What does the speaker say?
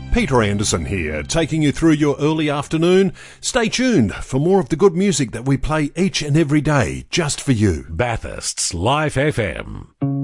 Peter Anderson here, taking you through your early afternoon. Stay tuned for more of the good music that we play each and every day, just for you. Bathurst's Life FM.